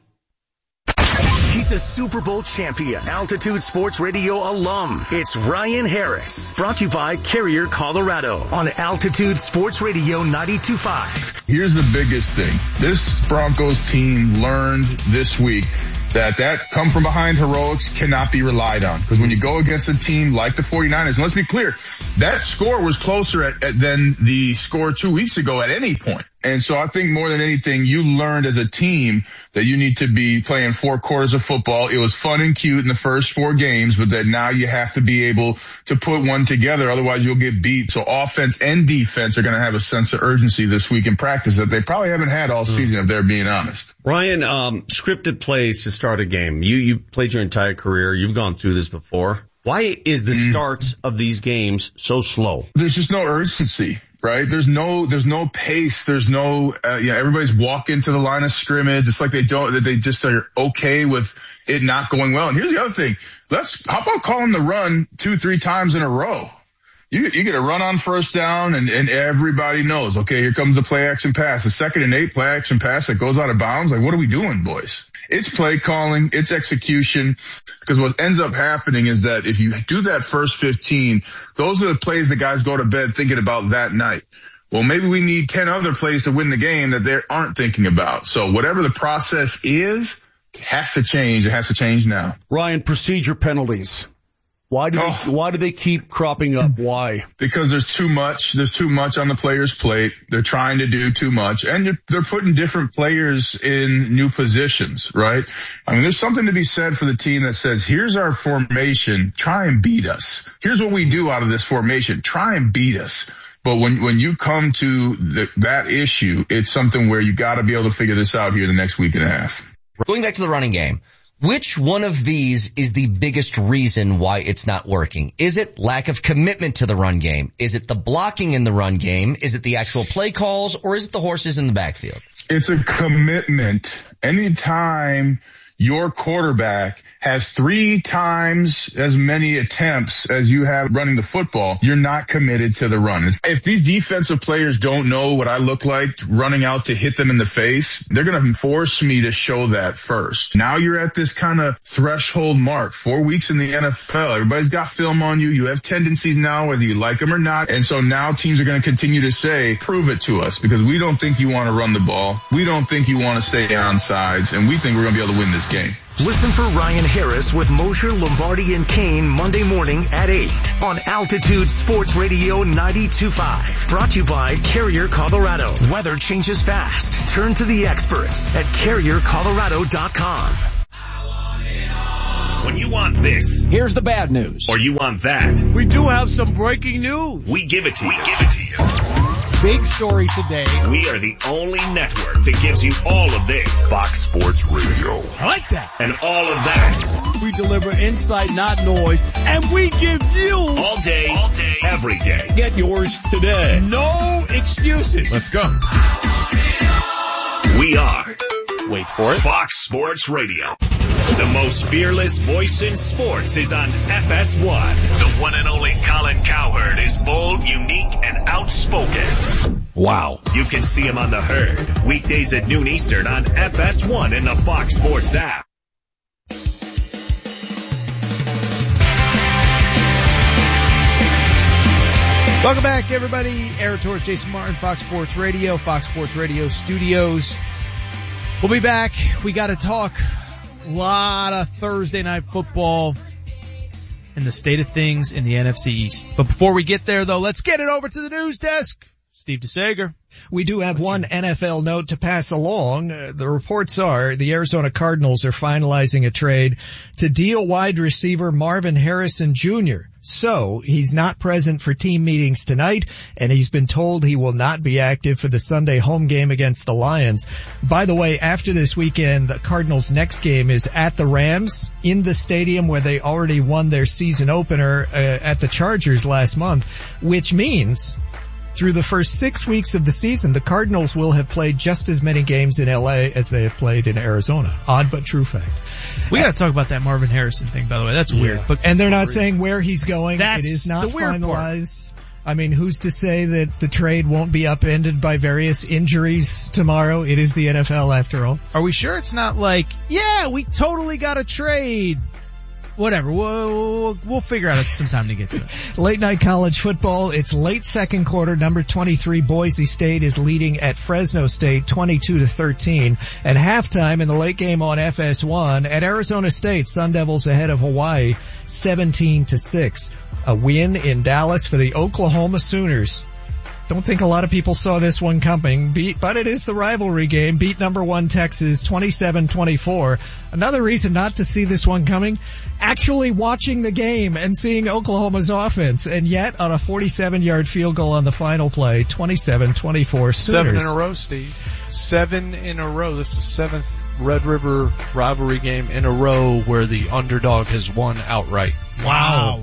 He's a Super Bowl champion, Altitude Sports Radio alum. It's Ryan Harris, brought to you by Carrier, Colorado, on Altitude Sports Radio 92.5. Here's the biggest thing. This Broncos team learned this week that come from behind heroics cannot be relied on. Because when you go against a team like the 49ers, and let's be clear, that score was closer than the score 2 weeks ago at any point. And so I think more than anything, you learned as a team that you need to be playing 4 quarters of football. It was fun and cute in the first 4 games, but that now you have to be able to put one together. Otherwise you'll get beat. So offense and defense are going to have a sense of urgency this week in practice that they probably haven't had all season, if they're being honest. Ryan, scripted plays to start a game. You played your entire career. You've gone through this before. Why is the starts of these games so slow? There's just no urgency, right? There's no pace. There's no, everybody's walking to the line of scrimmage. It's like they just are okay with it not going well. And here's the other thing. How about calling the run 2-3 times in a row? You get a run on first down and everybody knows, okay, here comes the play action pass. The 2nd and 8 play action pass that goes out of bounds. Like, what are we doing, boys? It's play calling, it's execution, because what ends up happening is that if you do that first 15, those are the plays the guys go to bed thinking about that night. Well, maybe we need 10 other plays to win the game that they aren't thinking about. So whatever the process is, has to change. It has to change now. Ryan, procedure penalties. Why do they keep cropping up? Why? Because there's too much. There's too much on the player's plate. They're trying to do too much, and they're putting different players in new positions, right? I mean, there's something to be said for the team that says, here's our formation. Try and beat us. Here's what we do out of this formation. Try and beat us. But when you come to that issue, it's something where you got to be able to figure this out here in the next week and a half. Going back to the running game. Which one of these is the biggest reason why it's not working? Is it lack of commitment to the run game? Is it the blocking in the run game? Is it the actual play calls? Or is it the horses in the backfield? It's a commitment. Anytime your quarterback has 3 times as many attempts as you have running the football, you're not committed to the run. If these defensive players don't know what I look like running out to hit them in the face, they're going to force me to show that first. Now you're at this kind of threshold mark, 4 weeks in the NFL. Everybody's got film on you. You have tendencies now, whether you like them or not. And so now teams are going to continue to say, prove it to us, because we don't think you want to run the ball. We don't think you want to stay on sides, and we think we're going to be able to win this game. Listen for Ryan Harris with Mosher, Lombardi, and Kane Monday morning at 8 on Altitude Sports Radio 92.5. Brought to you by Carrier Colorado. Weather changes fast. Turn to the experts at CarrierColorado.com. When you want this, here's the bad news. Or you want that, we do have some breaking news. We give it to you. Big story today. We are the only network that gives you all of this. Fox Sports Radio. I like that. And all of that. We deliver insight, not noise. And we give you all day, every day. Get yours today. No excuses. Let's go. We are, wait for it, Fox Sports Radio. The most fearless voice in sports is on FS1. The one and only Colin Cowherd is bold, unique, and outspoken. Wow. You can see him on The Herd, weekdays at noon Eastern on FS1 and the Fox Sports app. Welcome back, everybody. Aaron Torres, Jason Martin, Fox Sports Radio, Fox Sports Radio Studios. We'll be back. We got to talk a lot of Thursday night football and the state of things in the NFC East. But before we get there, though, let's get it over to the news desk. Steve DeSager. We do have one NFL note to pass along. The reports are the Arizona Cardinals are finalizing a trade to deal wide receiver Marvin Harrison Jr. So he's not present for team meetings tonight, and he's been told he will not be active for the Sunday home game against the Lions. By the way, after this weekend, the Cardinals' next game is at the Rams in the stadium where they already won their season opener at the Chargers last month, which means through the first 6 weeks of the season, the Cardinals will have played just as many games in LA as they have played in Arizona. Odd but true fact. We got to talk about that Marvin Harrison thing, by the way. That's weird. But, and they're not saying where he's going. That's it is not the weird finalized. Part. I mean, who's to say that the trade won't be upended by various injuries tomorrow? It is the NFL after all. Are we sure it's not like, yeah, we totally got a trade? Whatever. We'll figure out some time to get to it. Late night college football. It's late second quarter. Number 23 Boise State is leading at Fresno State 22-13. At halftime in the late game on FS1 at Arizona State, Sun Devils ahead of Hawaii 17-6. A win in Dallas for the Oklahoma Sooners. Don't think a lot of people saw this one coming. But it is the rivalry game. Beat number 1 Texas 27-24. Another reason not to see this one coming, actually watching the game and seeing Oklahoma's offense. And yet on a 47-yard field goal on the final play, 27-24 Sooners. 7 in a row, Steve. 7 in a row. This is the 7th Red River rivalry game in a row where the underdog has won outright. Wow.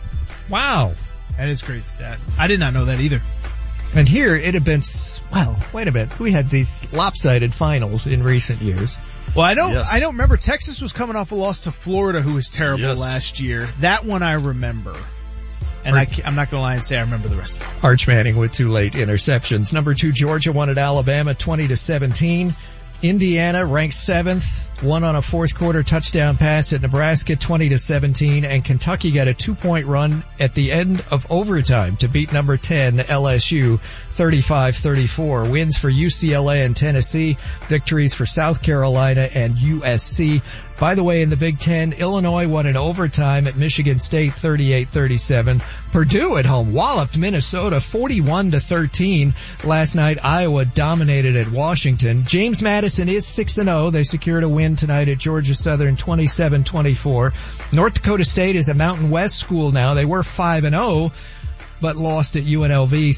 That is great stat. I did not know that either. And here it had been, well, wait a minute. We had these lopsided finals in recent years. Well, I don't remember. Texas was coming off a loss to Florida, who was terrible last year. That one I remember. And I'm not going to lie and say I remember the rest of it. Arch Manning with 2 late interceptions. Number 2 Georgia won at Alabama 20-17. Indiana ranked 7th, won on a fourth quarter touchdown pass at Nebraska 20-17, and Kentucky got a 2-point run at the end of overtime to beat number 10 LSU 35-34. Wins for UCLA and Tennessee, victories for South Carolina and USC. By the way, in the Big Ten, Illinois won in overtime at Michigan State 38-37. Purdue at home walloped Minnesota 41-13. Last night, Iowa dominated at Washington. James Madison is 6-0. They secured a win tonight at Georgia Southern 27-24. North Dakota State is a Mountain West school now. They were 5-0, but lost at UNLV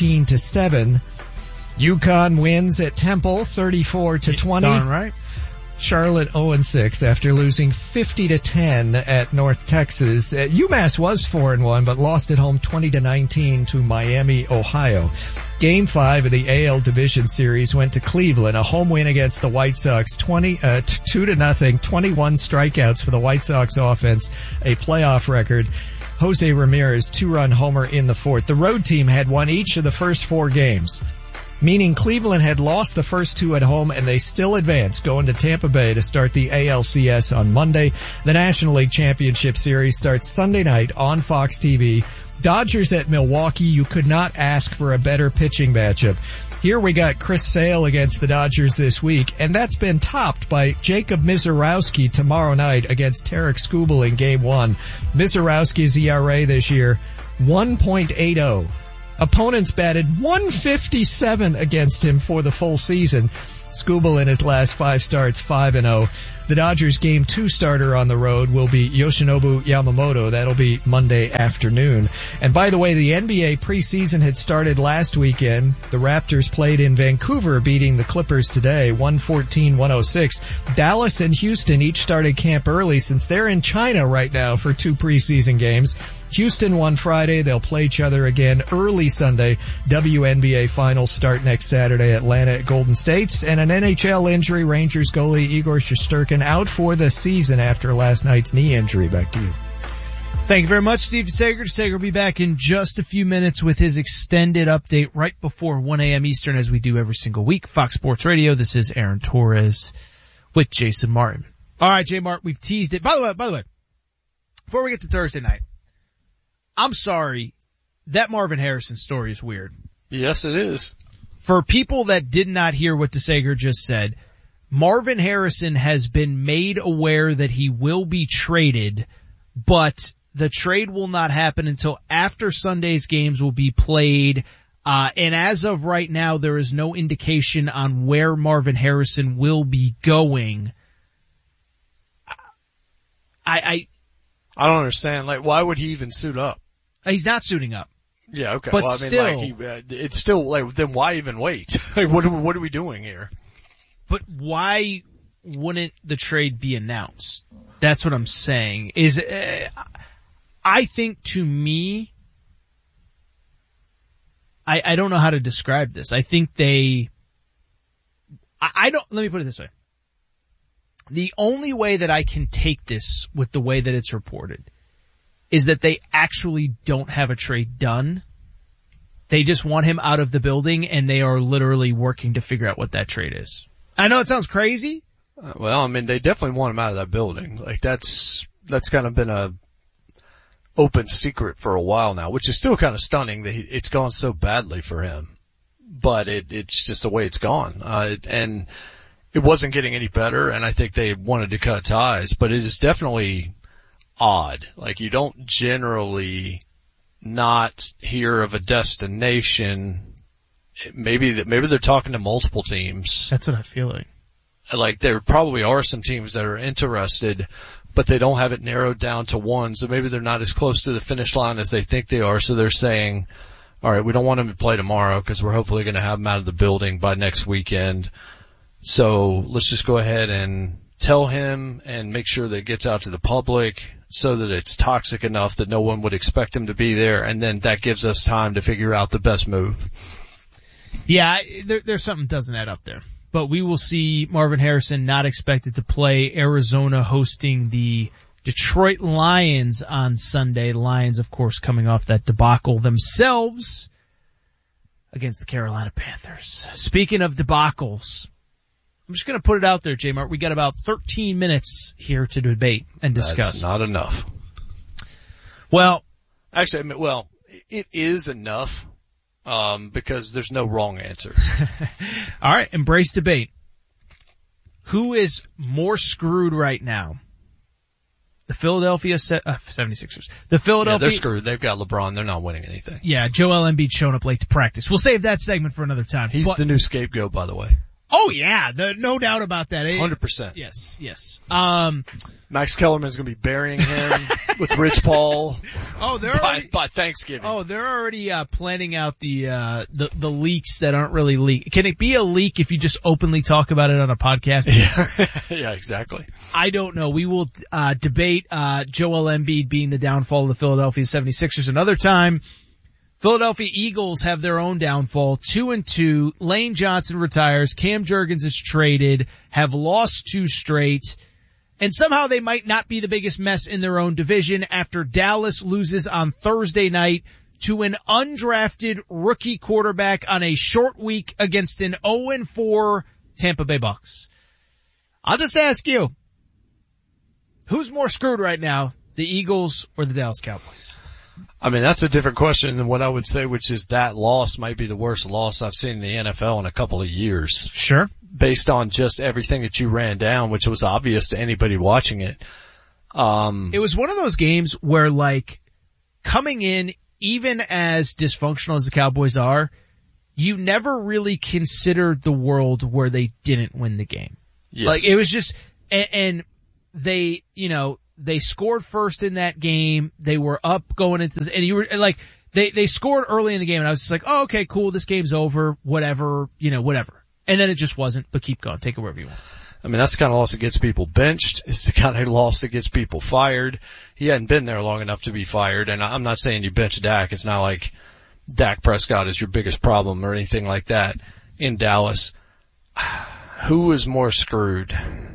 13-7. UConn wins at Temple 34-20. Darn right. Charlotte 0-6 after losing 50-10 at North Texas. UMass was 4-1, but lost at home 20-19 to Miami, Ohio. Game 5 of the AL Division Series went to Cleveland, a home win against the White Sox, 2-0, 21 strikeouts for the White Sox offense, a playoff record. Jose Ramirez 2-run homer in the fourth. The road team had won each of the first 4 games, meaning Cleveland had lost the first 2 at home and they still advanced, going to Tampa Bay to start the ALCS on Monday. The National League Championship Series starts Sunday night on Fox TV. Dodgers at Milwaukee, you could not ask for a better pitching matchup. Here we got Chris Sale against the Dodgers this week, and that's been topped by Jacob Misiorowski tomorrow night against Tarek Skubal in Game 1. Misiorowski's ERA this year, 1.80. Opponents batted 157 against him for the full season. Skubal in his last 5 starts, 5-0. The Dodgers Game 2 starter on the road will be Yoshinobu Yamamoto. That'll be Monday afternoon. And by the way, the NBA preseason had started last weekend. The Raptors played in Vancouver, beating the Clippers today, 114-106. Dallas and Houston each started camp early since they're in China right now for 2 preseason games. Houston won Friday. They'll play each other again early Sunday. WNBA finals start next Saturday. Atlanta at Golden State. And an NHL injury, Rangers goalie Igor Shesterkin out for the season after last night's knee injury. Back to you. Thank you very much, Steve DeSager. DeSager will be back in just a few minutes with his extended update right before 1 a.m. Eastern, as we do every single week. Fox Sports Radio. This is Aaron Torres with Jason Martin. All right, J. Mart, we've teased it. By the way, before we get to Thursday night, I'm sorry, that Marvin Harrison story is weird. Yes, it is. For people that did not hear what DeSager just said, Marvin Harrison has been made aware that he will be traded, but the trade will not happen until after Sunday's games will be played. And as of right now, there is no indication on where Marvin Harrison will be going. I don't understand. Like, why would he even suit up? He's not suiting up. Yeah, okay. But well, I mean, still, it's still like, then why even wait? Like, what are we doing here? But why wouldn't the trade be announced? That's what I'm saying. I think, to me, I don't know how to describe this. I think let me put it this way. The only way that I can take this with the way that it's reported is that they actually don't have a trade done. They just want him out of the building, and they are literally working to figure out what that trade is. I know it sounds crazy. Well, I mean, they definitely want him out of that building. Like, that's kind of been a open secret for a while now, which is still kind of stunning that it's gone so badly for him. But it's just the way it's gone. And it wasn't getting any better, and I think they wanted to cut ties, but it is definitely odd. Like, you don't generally not hear of a destination. Maybe they're talking to multiple teams. That's what I feel like. Like, there probably are some teams that are interested, but they don't have it narrowed down to one, so maybe they're not as close to the finish line as they think they are, so they're saying, all right, we don't want him to play tomorrow because we're hopefully going to have him out of the building by next weekend. So let's just go ahead and tell him and make sure that it gets out to the public so that it's toxic enough that no one would expect him to be there, and then that gives us time to figure out the best move. Yeah, there's something doesn't add up there. But we will see Marvin Harrison not expected to play. Arizona hosting the Detroit Lions on Sunday. The Lions, of course, coming off that debacle themselves against the Carolina Panthers. Speaking of debacles, I'm just going to put it out there, J-Mart. We got about 13 minutes here to debate and discuss. That's not enough. Well, actually, it is enough. Because there's no wrong answer. All right, embrace debate. Who is more screwed right now? The Philadelphia 76ers. Yeah, they're screwed. They've got LeBron. They're not winning anything. Yeah, Joel Embiid showing up late to practice. We'll save that segment for another time. He's the new scapegoat, by the way. Oh yeah, no doubt about that. 100%. Yes. Max Kellerman's going to be burying him with Rich Paul. Oh, by Thanksgiving. Oh, they're already planning out the leaks that aren't really leaks. Can it be a leak if you just openly talk about it on a podcast? Yeah, exactly. I don't know. We will debate Joel Embiid being the downfall of the Philadelphia 76ers another time. Philadelphia Eagles have their own downfall, 2-2. Lane Johnson retires. Cam Jurgens is traded, have lost 2 straight. And somehow they might not be the biggest mess in their own division after Dallas loses on Thursday night to an undrafted rookie quarterback on a short week against an 0-4 Tampa Bay Bucks. I'll just ask you, who's more screwed right now, the Eagles or the Dallas Cowboys? I mean, that's a different question than what I would say, which is that loss might be the worst loss I've seen in the NFL in a couple of years. Sure. Based on just everything that you ran down, which was obvious to anybody watching it. It was one of those games where, like, coming in, even as dysfunctional as the Cowboys are, you never really considered the world where they didn't win the game. Yes. Like, it was just, and they, they scored first in that game. They were up going into this, and you were like, they scored early in the game, and I was just like, oh, okay, cool, this game's over, whatever, whatever. And then it just wasn't, but keep going, take it wherever you want. I mean, that's the kind of loss that gets people benched. It's the kind of loss that gets people fired. He hadn't been there long enough to be fired, and I'm not saying you bench Dak. It's not like Dak Prescott is your biggest problem or anything like that in Dallas. Who is more screwed?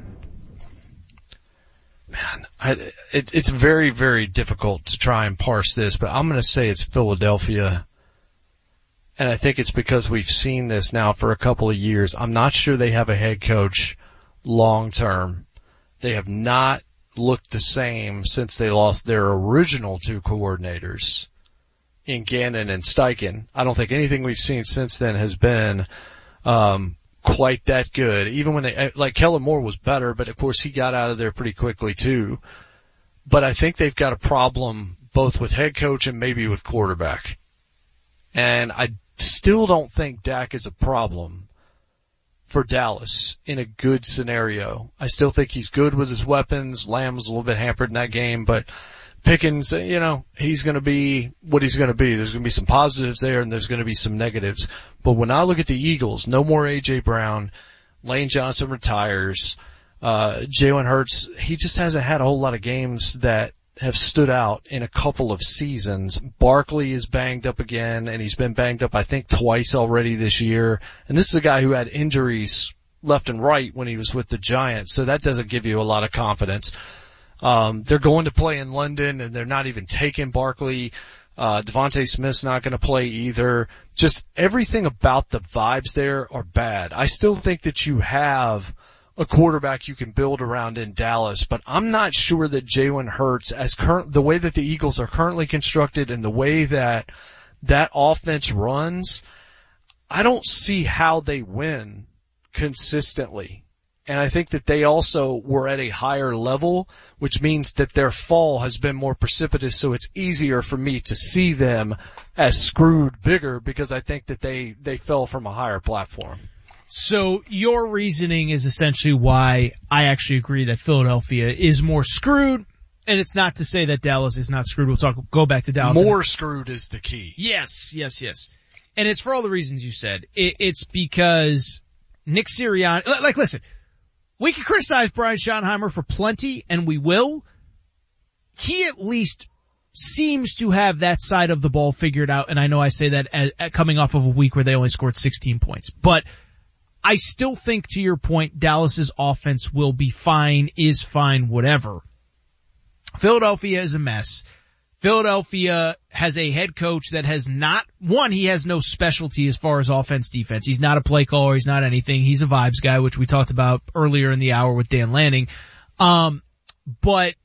Man, it's very, very difficult to try and parse this, but I'm going to say it's Philadelphia. And I think it's because we've seen this now for a couple of years. I'm not sure they have a head coach long term. They have not looked the same since they lost their original 2 coordinators in Gannon and Steichen. I don't think anything we've seen since then has been quite that good. Even when Kellen Moore was better, but of course he got out of there pretty quickly too. But I think they've got a problem both with head coach and maybe with quarterback. And I still don't think Dak is a problem for Dallas in a good scenario. I still think he's good with his weapons. Lamb was a little bit hampered in that game, but Pickens, he's going to be what he's going to be. There's going to be some positives there and there's going to be some negatives. But when I look at the Eagles, no more A.J. Brown, Lane Johnson retires, Jalen Hurts, he just hasn't had a whole lot of games that have stood out in a couple of seasons. Barkley is banged up again, and he's been banged up, I think, twice already this year. And this is a guy who had injuries left and right when he was with the Giants, so that doesn't give you a lot of confidence. They're going to play in London, and they're not even taking Barkley. Devontae Smith's not going to play either. Just everything about the vibes there are bad. I still think that you have a quarterback you can build around in Dallas, but I'm not sure that Jalen Hurts, the way that the Eagles are currently constructed and the way that offense runs, I don't see how they win consistently. And I think that they also were at a higher level, which means that their fall has been more precipitous, so it's easier for me to see them as screwed bigger because I think that they fell from a higher platform. So your reasoning is essentially why I actually agree that Philadelphia is more screwed, and it's not to say that Dallas is not screwed. Go back to Dallas. More screwed is the key. Yes. And it's for all the reasons you said. It's because Nick Sirianni, listen, we can criticize Brian Schottenheimer for plenty, and we will. He at least seems to have that side of the ball figured out, and I know I say that at coming off of a week where they only scored 16 points. But I still think, to your point, Dallas's offense will be fine, is fine, whatever. Philadelphia is a mess. Philadelphia has a head coach that has he has no specialty as far as offense, defense. He's not a play caller. He's not anything. He's a vibes guy, which we talked about earlier in the hour with Dan Lanning. But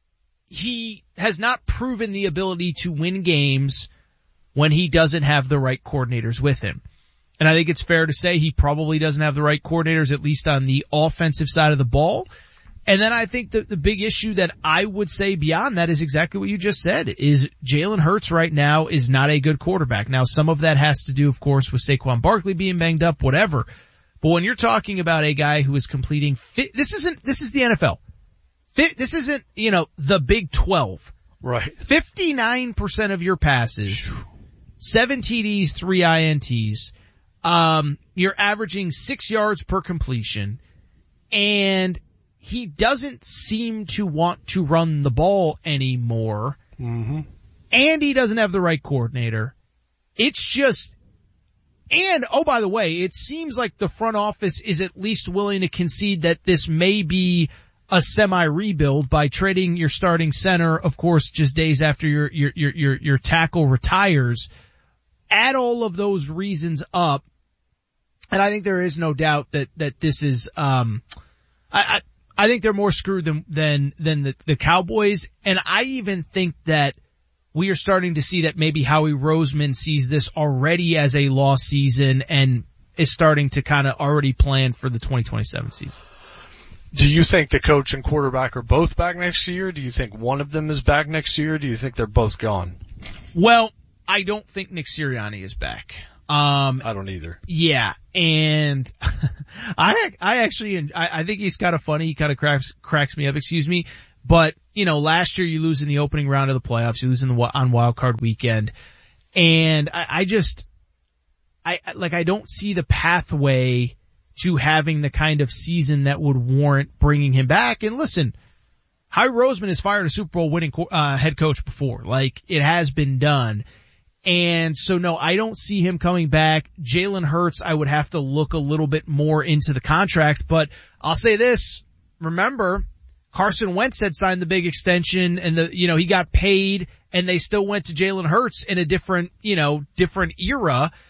he has not proven the ability to win games when he doesn't have the right coordinators with him. And I think it's fair to say he probably doesn't have the right coordinators, at least on the offensive side of the ball. And then I think the big issue that I would say beyond that is exactly what you just said, is Jalen Hurts right now is not a good quarterback. Now, some of that has to do, of course, with Saquon Barkley being banged up, whatever. But when you're talking about a guy who is completing, this is the NFL. This isn't, the Big 12. Right. 59% of your passes, 7 TDs, 3 INTs. You're averaging 6 yards per completion, and he doesn't seem to want to run the ball anymore. Mm-hmm. And he doesn't have the right coordinator. It's just, and oh, by the way, it seems like the front office is at least willing to concede that this may be a semi-rebuild by trading your starting center, of course, just days after your tackle retires. Add all of those reasons up, and I think there is no doubt that this is, I think they're more screwed than the Cowboys, and I even think that we are starting to see that maybe Howie Roseman sees this already as a lost season and is starting to kind of already plan for the 2027 season. Do you think the coach and quarterback are both back next year? Do you think one of them is back next year? Do you think they're both gone? Well, I don't think Nick Sirianni is back. I don't either. Yeah, and I think he's kind of funny. He kind of cracks me up, But, last year you lose in the opening round of the playoffs, you lose on wild card weekend. And I don't see the pathway to having the kind of season that would warrant bringing him back. And listen, Howie Roseman has fired a Super Bowl winning head coach before. It has been done. And so no, I don't see him coming back. Jalen Hurts, I would have to look a little bit more into the contract, but I'll say this. Remember, Carson Wentz had signed the big extension and he got paid and they still went to Jalen Hurts in a different era.